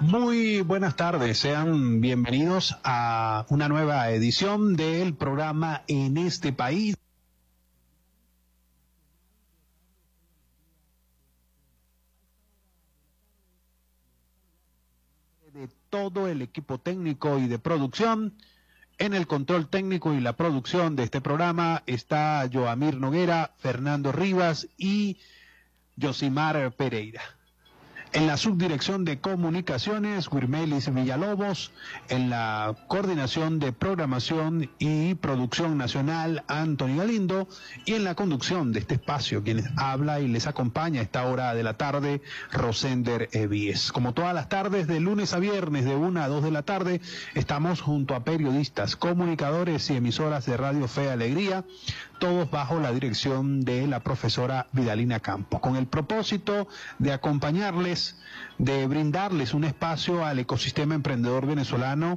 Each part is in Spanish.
Muy buenas tardes, sean bienvenidos a una nueva edición del programa En este País. De todo el equipo técnico y de producción, en el control técnico y la producción de este programa está Joamir Noguera, Fernando Rivas y Yosimar Pereira. En la subdirección de comunicaciones, Guirmelis Villalobos. En la coordinación de programación y producción nacional, Anthony Galindo. Y en la conducción de este espacio, quienes habla y les acompaña a esta hora de la tarde, Rosender Evíes. Como todas las tardes, de lunes a viernes, de 1 a 2 de la tarde, estamos junto a periodistas, comunicadores y emisoras de Radio Fe y Alegría, todos bajo la dirección de la profesora Vidalina Campos, con el propósito de acompañarles, de brindarles un espacio al ecosistema emprendedor venezolano,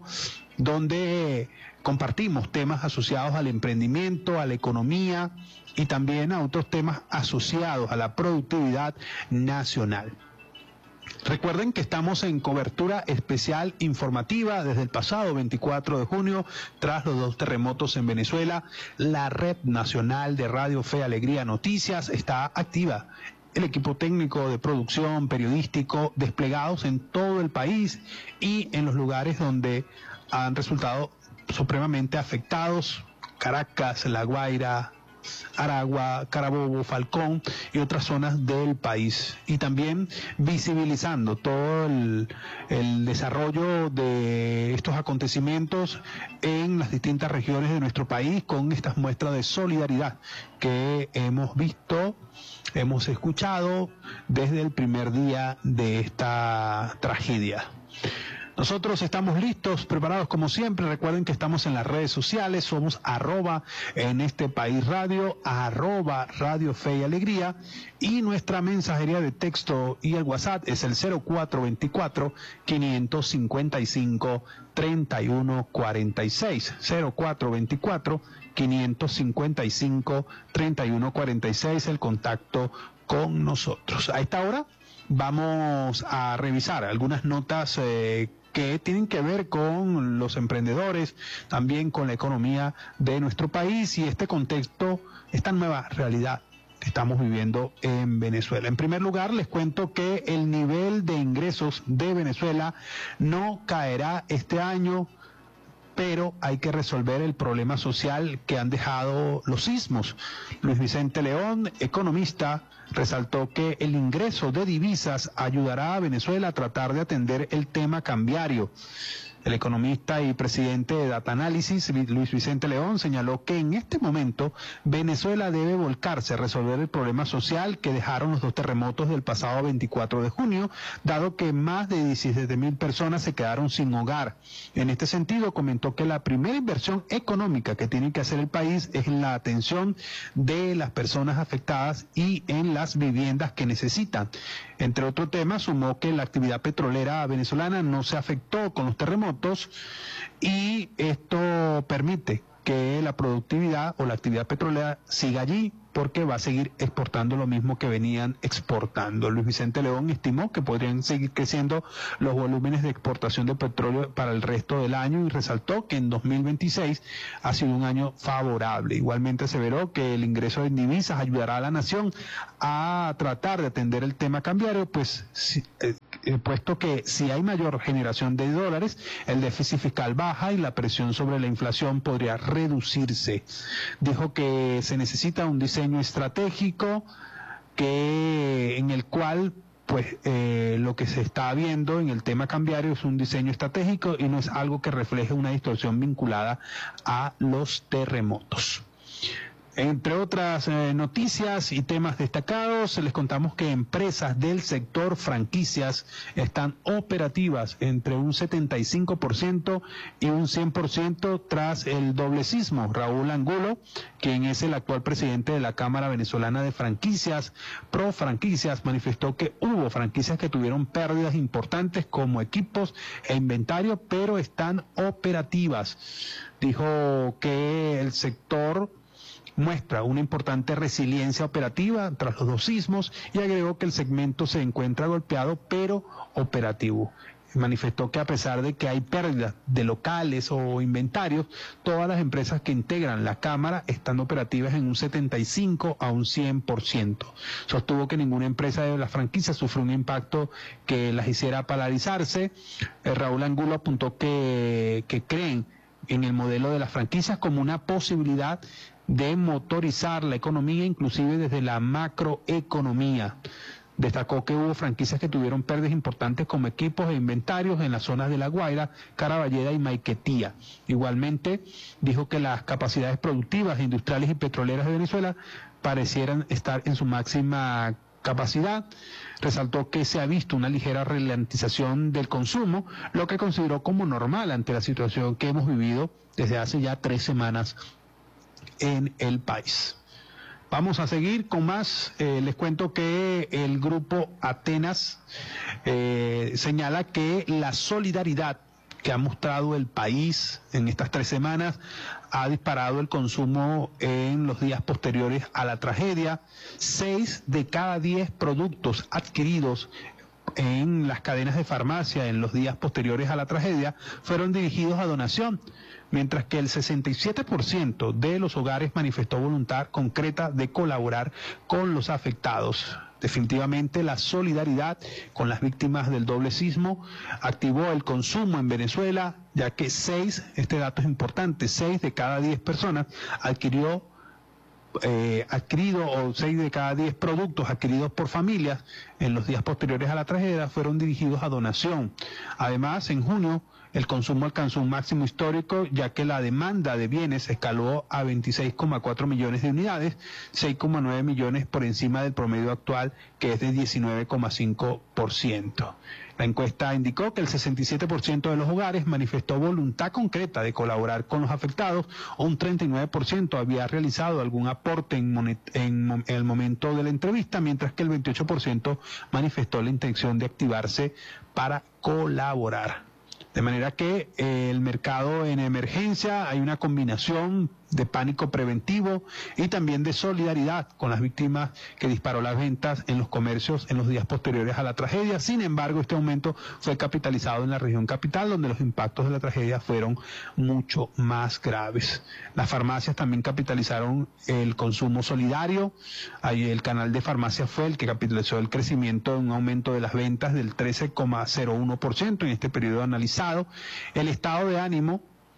donde compartimos temas asociados al emprendimiento, a la economía y también a otros temas asociados a la productividad nacional. Recuerden que estamos en cobertura especial informativa desde el pasado 24 de junio, tras los 2 terremotos en Venezuela. La Red Nacional de Radio Fe y Alegría Noticias está activa. El equipo técnico de producción, periodístico, desplegados en todo el país y en los lugares donde han resultado supremamente afectados: Caracas, La Guaira, Aragua, Carabobo, Falcón y otras zonas del país, y también visibilizando todo el desarrollo de estos acontecimientos en las distintas regiones de nuestro país, con estas muestras de solidaridad que hemos visto, hemos escuchado desde el primer día de esta tragedia. Nosotros estamos listos, preparados como siempre. Recuerden que estamos en las redes sociales, somos @en este país radio, @Radio Fe y Alegría, y nuestra mensajería de texto y el WhatsApp es el 0424-555-3146, 0424-555-3146, el contacto con nosotros. A esta hora vamos a revisar algunas notas que tienen que ver con los emprendedores, también con la economía de nuestro país y este contexto, esta nueva realidad que estamos viviendo en Venezuela. En primer lugar, les cuento que el nivel de ingresos de Venezuela no caerá este año, pero hay que resolver el problema social que han dejado los sismos. Luis Vicente León, economista, resaltó que el ingreso de divisas ayudará a Venezuela a tratar de atender el tema cambiario. El economista y presidente de Data Analysis, Luis Vicente León, señaló que en este momento Venezuela debe volcarse a resolver el problema social que dejaron los 2 terremotos del pasado 24 de junio, dado que más de 17.000 personas se quedaron sin hogar. En este sentido, comentó que la primera inversión económica que tiene que hacer el país es en la atención de las personas afectadas y en las viviendas que necesitan. Entre otros temas, sumó que la actividad petrolera venezolana no se afectó con los terremotos, y esto permite que la productividad o la actividad petrolera siga allí, porque va a seguir exportando lo mismo que venían exportando. Luis Vicente León estimó que podrían seguir creciendo los volúmenes de exportación de petróleo para el resto del año y resaltó que en 2026 ha sido un año favorable. Igualmente aseveró que el ingreso en divisas ayudará a la nación a tratar de atender el tema cambiario, pues puesto que si hay mayor generación de dólares, el déficit fiscal baja y la presión sobre la inflación podría reducirse. Dijo que se necesita un diseño estratégico en el cual lo que se está viendo en el tema cambiario es un diseño estratégico y no es algo que refleje una distorsión vinculada a los terremotos. Entre otras noticias y temas destacados, les contamos que empresas del sector franquicias están operativas entre un 75% y un 100% tras el doble sismo. Raúl Angulo, quien es el actual presidente de la Cámara Venezolana de Franquicias, Pro Franquicias, manifestó que hubo franquicias que tuvieron pérdidas importantes como equipos e inventario, pero están operativas. Dijo que el sector muestra una importante resiliencia operativa tras los 2 sismos y agregó que el segmento se encuentra golpeado pero operativo. manifestó que a pesar de que hay pérdidas de locales o inventarios, todas las empresas que integran la Cámara están operativas en un 75 a un 100%. Sostuvo que ninguna empresa de las franquicias sufrió un impacto que las hiciera paralizarse. Raúl Angulo apuntó que creen en el modelo de las franquicias como una posibilidad de motorizar la economía, inclusive desde la macroeconomía. Destacó que hubo franquicias que tuvieron pérdidas importantes como equipos e inventarios en las zonas de La Guaira, Caraballeda y Maiquetía. Igualmente, dijo que las capacidades productivas, industriales y petroleras de Venezuela parecieran estar en su máxima capacidad. Resaltó que se ha visto una ligera ralentización del consumo, lo que consideró como normal ante la situación que hemos vivido desde hace ya 3 semanas en el país. Vamos a seguir con más. Les cuento que el grupo Atenas señala que la solidaridad que ha mostrado el país en estas 3 semanas ha disparado el consumo en los días posteriores a la tragedia. 6 de cada 10 productos adquiridos en las cadenas de farmacia en los días posteriores a la tragedia fueron dirigidos a donación, mientras que el 67% de los hogares manifestó voluntad concreta de colaborar con los afectados. Definitivamente la solidaridad con las víctimas del doble sismo activó el consumo en Venezuela, ya que 6, este dato es importante, 6 de cada 10 personas adquirido o 6 de cada 10 productos adquiridos por familias en los días posteriores a la tragedia fueron dirigidos a donación. Además, en junio, el consumo alcanzó un máximo histórico, ya que la demanda de bienes escaló a 26,4 millones de unidades, 6,9 millones por encima del promedio actual, que es de 19,5%. La encuesta indicó que el 67% de los hogares manifestó voluntad concreta de colaborar con los afectados, un 39% había realizado algún aporte en el momento de la entrevista, mientras que el 28% manifestó la intención de activarse para colaborar. De manera que el mercado en emergencia hay una combinación de pánico preventivo y también de solidaridad con las víctimas que disparó las ventas en los comercios en los días posteriores a la tragedia. Sin embargo, este aumento fue capitalizado en la región capital, donde los impactos de la tragedia fueron mucho más graves. Las farmacias también capitalizaron el consumo solidario. Ahí el canal de farmacia fue el que capitalizó el crecimiento de un aumento de las ventas del 13,01% en este periodo analizado. El estado de ánimo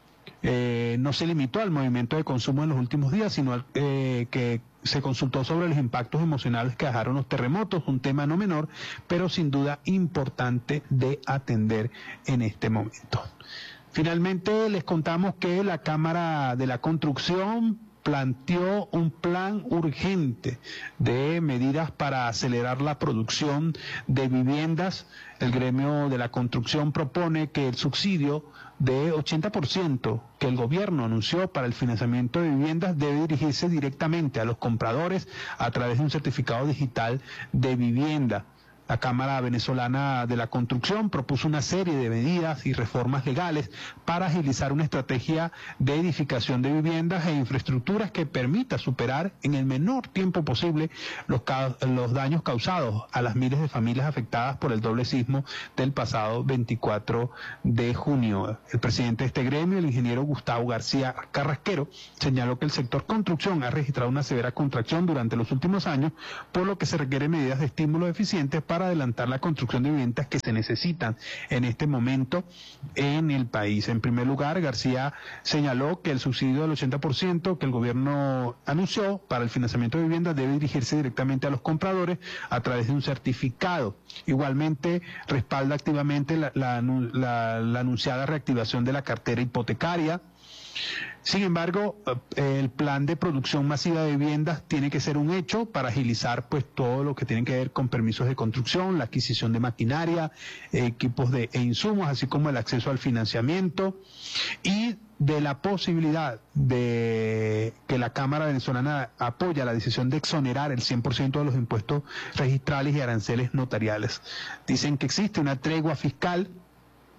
no se limitó al movimiento de consumo en los últimos días, sino que se consultó sobre los impactos emocionales que dejaron los terremotos, un tema no menor, pero sin duda importante de atender en este momento. Finalmente, les contamos que la Cámara de la Construcción planteó un plan urgente de medidas para acelerar la producción de viviendas. El gremio de la construcción propone que el subsidio de 80% que el gobierno anunció para el financiamiento de viviendas debe dirigirse directamente a los compradores a través de un certificado digital de vivienda. La Cámara Venezolana de la Construcción propuso una serie de medidas y reformas legales para agilizar una estrategia de edificación de viviendas e infraestructuras que permita superar en el menor tiempo posible los daños causados a las miles de familias afectadas por el doble sismo del pasado 24 de junio. El presidente de este gremio, el ingeniero Gustavo García Carrasquero, señaló que el sector construcción ha registrado una severa contracción durante los últimos años, por lo que se requieren medidas de estímulo eficientes para adelantar la construcción de viviendas que se necesitan en este momento en el país. En primer lugar, García señaló que el subsidio del 80% que el gobierno anunció para el financiamiento de viviendas debe dirigirse directamente a los compradores a través de un certificado. Igualmente, respalda activamente la anunciada reactivación de la cartera hipotecaria. Sin embargo, el plan de producción masiva de viviendas tiene que ser un hecho para agilizar pues todo lo que tiene que ver con permisos de construcción, la adquisición de maquinaria, equipos e insumos, así como el acceso al financiamiento, y de la posibilidad de que la Cámara Venezolana apoya la decisión de exonerar el 100% de los impuestos registrales y aranceles notariales. Dicen que existe una tregua fiscal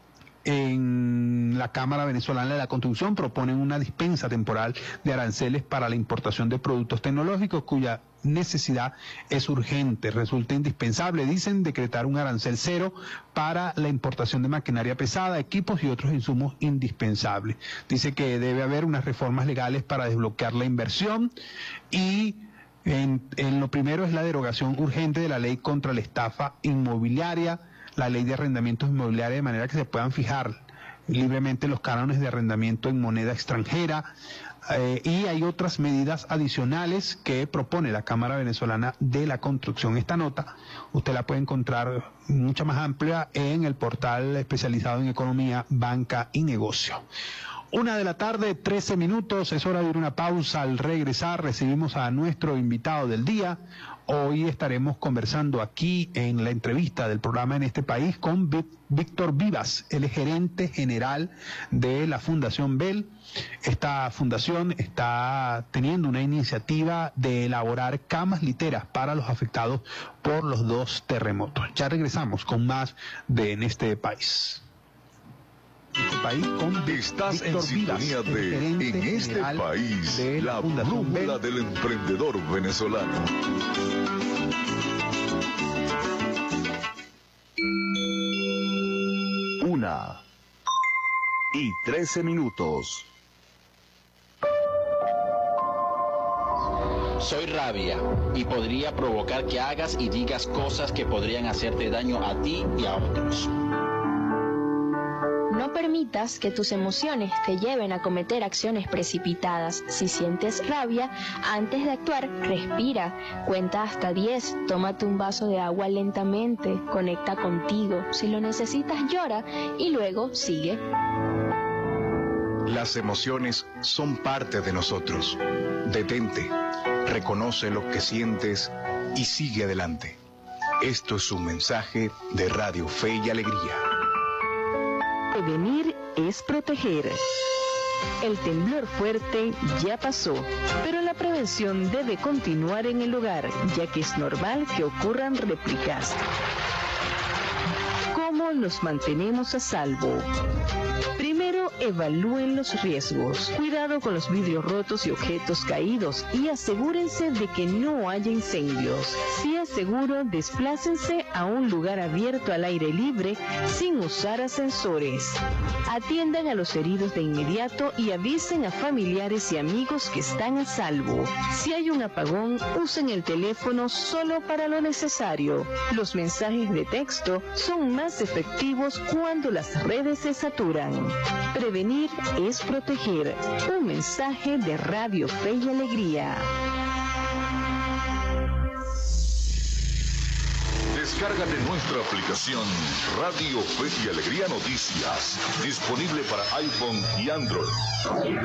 en la Cámara Venezolana de la Construcción proponen una dispensa temporal de aranceles para la importación de productos tecnológicos cuya necesidad es urgente. Resulta indispensable, dicen, decretar un arancel cero para la importación de maquinaria pesada, equipos y otros insumos indispensables. Dice que debe haber unas reformas legales para desbloquear la inversión y en lo primero es la derogación urgente de la ley contra la estafa inmobiliaria, la ley de arrendamientos inmobiliarios, de manera que se puedan fijar libremente los cánones de arrendamiento en moneda extranjera, y hay otras medidas adicionales que propone la Cámara Venezolana de la Construcción. Esta nota usted la puede encontrar mucha más amplia en el portal especializado en economía, banca y negocio. 1:13 p.m, es hora de ir a una pausa. Al regresar recibimos a nuestro invitado del día. Hoy estaremos conversando aquí en la entrevista del programa En este País con Víctor Vivas, el gerente general de la Fundación BEL. Esta fundación está teniendo una iniciativa de elaborar camas literas para los afectados por los 2 terremotos. Ya regresamos con más de En este País. Estás en sintonía de En este País, la brújula del emprendedor venezolano. 1:13 p.m. Soy rabia y podría provocar que hagas y digas cosas que podrían hacerte daño a ti y a otros. No permitas que tus emociones te lleven a cometer acciones precipitadas. Si sientes rabia, antes de actuar, respira, cuenta hasta 10, tómate un vaso de agua lentamente, conecta contigo. Si lo necesitas, llora y luego sigue. Las emociones son parte de nosotros. Detente, reconoce lo que sientes y sigue adelante. Esto es un mensaje de Radio Fe y Alegría. Prevenir es proteger. El temblor fuerte ya pasó, pero la prevención debe continuar en el hogar, ya que es normal que ocurran réplicas. ¿Cómo nos mantenemos a salvo? Primero, evalúen los riesgos. Cuidado con los vidrios rotos y objetos caídos y asegúrense de que no haya incendios. Si es seguro, desplácense a un lugar abierto al aire libre sin usar ascensores. Atiendan a los heridos de inmediato y avisen a familiares y amigos que están a salvo. Si hay un apagón, usen el teléfono solo para lo necesario. Los mensajes de texto son más efectivos cuando las redes se saturan. Prevenir es proteger. Un mensaje de Radio Fe y Alegría. Descárgate nuestra aplicación Radio Fe y Alegría Noticias, disponible para iPhone y Android.